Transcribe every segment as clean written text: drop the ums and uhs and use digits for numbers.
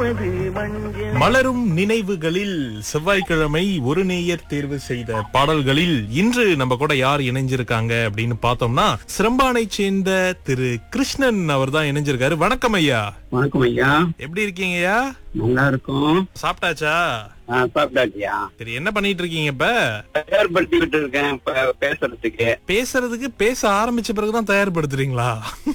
மலரும் நினைவுகளில் செவ்வாய்க்கிழமை ஒரு நேயர் தேர்வு செய்த பாடல்களில் இன்று நம்ம கூட யார் இணைஞ்சிருக்காங்க அப்படின்னு பார்த்தோம்னா சிரம்பானை சேர்ந்த திரு கிருஷ்ணன் அவர் தான் இணைஞ்சிருக்காரு. வணக்கம் ஐயா. வணக்கம் ஐயா. எப்படி இருக்கீங்க ஐயா? நல்லா இருக்கும். சாப்பிட்டாச்சா? சாப்பிட்டாச்சியா. சரி, என்ன பண்ணிட்டு இருக்கீங்க இப்ப? தயார்படுத்திக்கிட்டு இருக்கேன் பேசுறதுக்கு பேச ஆரம்பிச்ச பிறகுதான் தயார்படுத்துறீங்களா?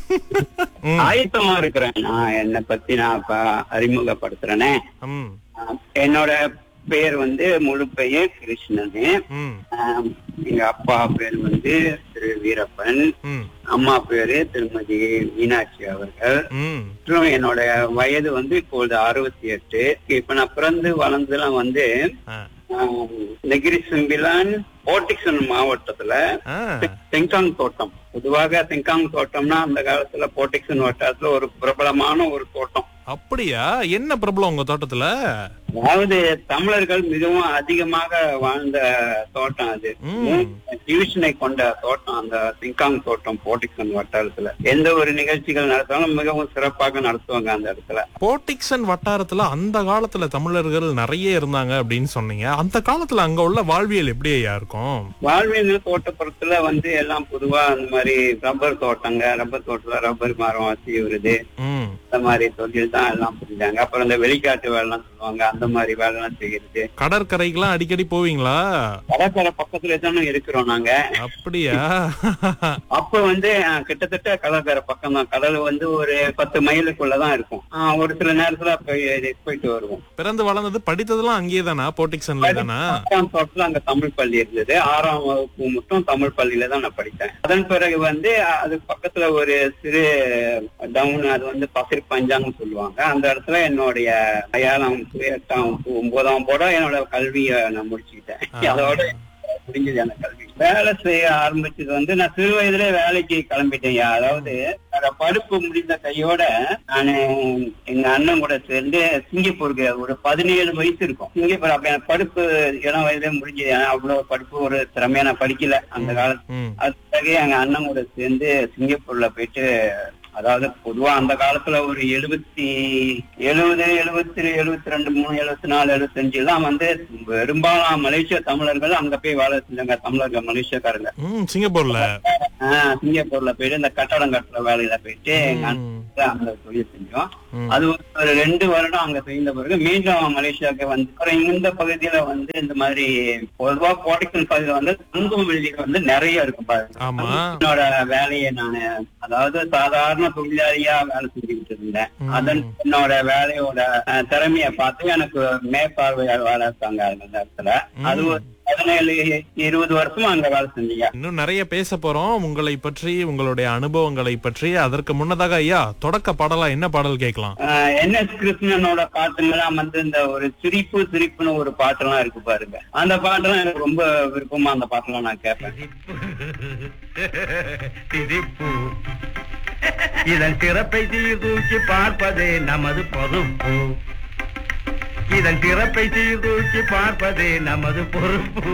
ஆயத்தமா இருக்கிறேன். நான் என்னை பத்தி நான் இப்ப அறிமுகப்படுத்துறேனே. என்னோட பேர் முழு பெயர் கிருஷ்ணனு. எங்க அப்பா பேர் திரு வீரப்பன், அம்மா பேரு திருமதி மீனாட்சி அவர்கள். என்னோட வயது இப்பொழுது 68. இப்ப நான் பிறந்து வளர்ந்தெல்லாம் நெகிரி சிம்பிலான் போர்டிக்சன் மாவட்டத்துல தெங்காங் தோட்டம். பொதுவாக தெங்காங் தோட்டம்னா அந்த காலத்துல போர்டிக்சன் வட்டாரத்துல ஒரு பிரபலமான ஒரு தோட்டம். அப்படியா? என்ன பிரபலம் உங்க தோட்டத்துல? அதாவது தமிழர்கள் மிகவும் அதிகமாக வாழ்ந்த தோட்டம் அது. டிவிஷனை கொண்ட தோட்டம் அந்த தெங்காங் தோட்டம் போர்டிக்சன் வட்டாரத்துல. எந்த ஒரு நிகழ்ச்சிகள் நடத்தாலும் மிகவும் சிறப்பாக நடத்துவாங்க அந்த இடத்துல. போர்டிக்சன் வட்டாரத்துல அந்த காலத்துல தமிழர்கள் நிறைய இருந்தாங்க அப்படின்னு சொன்னீங்க. அந்த காலத்துல அங்க உள்ள வாழ்வியல் எப்படி ஐயா இருக்கும்? வாழ்வியல் தோட்டப்புறத்துல எல்லாம் பொதுவா அந்த மாதிரி ரப்பர் தோட்டங்க, ரப்பர் தோட்டத்துல ரப்பர் மரம் வச்சு வருது, இந்த மாதிரி தொழில் தான் எல்லாம் புரிஞ்சாங்க. அப்புறம் இந்த வெளிக்காட்டு வேலை சொல்லுவாங்க, அந்த மாதிரி வேலை எல்லாம் செய்யறது. கடற்கரைக்கெல்லாம் அடிக்கடி போவீங்களா? கடற்கரை பக்கத்துல தானே இருக்கிறோம் நாங்க. அப்படியா? அப்ப கிட்டத்தட்ட கடற்கரை பக்கம் தான். கடல் ஒரு 10 மைலுக்குள்ளதான் இருக்கும். ஒரு சில நேரத்துல போயிட்டு வருவோம். பிறந்து வளர்ந்தது படித்ததெல்லாம் அங்கேயே தானா? போர்டிக்சன்ல தானா? தோட்டத்துல அங்க தமிழ் பள்ளி இருந்தது. 6ஆம் வகுப்பு மட்டும் தமிழ் பள்ளியில தான் நான் படித்தேன். அதன் பிறகு அது பக்கத்துல ஒரு சிறு டவுன், அது பசிர் பஞ்சாங்னு சொல்லுவாங்க. அந்த இடத்துல என்னுடைய 7ஆம் 8ஆம் 9ஆம் போட என்னோட கல்வியை நான் முடிச்சுக்கிட்டேன். அதோட முடிஞ்சது எனக்கு கல்வி. வேலை செய்ய ஆரம்பிச்சது நான் சிறு வயதுல வேலைக்கு கிளம்பிட்டேன். அதாவது படிப்பு முடிந்த கையோட நானு எங்க அண்ணன் கூட சேர்ந்து சிங்கப்பூருக்கு ஒரு 17 வயசு இருக்கும். சிங்கப்பூர் அப்ப எனக்கு படிப்பு இளம் வயதுல முடிஞ்சது. அவ்வளவு படிப்பு ஒரு திறமையா நான் படிக்கல அந்த காலத்துல. அது பிறகு எங்க அண்ணன் கூட சேர்ந்து சிங்கப்பூர்ல போயிட்டு, அதாவது பொதுவா அந்த காலத்துல ஒரு 70, 72, 73, 74, 75 எல்லாம் பெரும்பாலும் மலேசியா தமிழர்கள் அங்க போய் வேலை செஞ்சாங்க. தமிழர்கள் மலேசியாக்காரங்க சிங்கப்பூர்ல போயிட்டு இந்த கட்டடம் கட்டுற வேலையில போயிட்டு அந்த தொழில் செஞ்சோம். அது ஒரு 2 வருடம் அங்க செய்த பிறகு மீண்டும் மலேசியாவுக்கு இந்த பகுதியில இந்த மாதிரி பொதுவா போர்டிக்சன் பகுதியில தங்கும் விடுதிகள் நிறைய இருக்கும் பாருங்க. என்னோட வேலையை நானு அதாவது சாதாரண தொழிலாளியா வேலை செஞ்சுக்கிட்டு இருந்தேன். அதன் என்னோட வேலையோட திறமைய பார்த்து எனக்கு மேற்பார்வையாளர் வேலை இருக்காங்க அந்த இடத்துல. அது 17-20 வருஷமா அங்க வேலை செஞ்சீங்க. இன்னும் நிறைய பேச போறோம் உங்களை பற்றி, உங்களுடைய அனுபவங்களை பற்றி. அதற்கு முன்னதாக ஐயா, தொடக்க பாடலா என்ன பாடல் கேட்கலாம்? NS கிருஷ்ணனோட பாட்டுங்கெல்லாம் இந்த ஒரு சிரிப்புன்னு ஒரு பாட்டெல்லாம் இருக்கு பாருங்க. அந்த பாட்டெல்லாம் எனக்கு ரொம்ப விருப்பமா அந்த பாட்டெல்லாம் நான் கேட்பேன். இதன் சிறப்பை சீர்தூக்கி பார்ப்பதே நமது பொறுப்பு. இதன் சிறப்பை சீர்தூக்கி பார்ப்பதே நமது பொறுப்பு.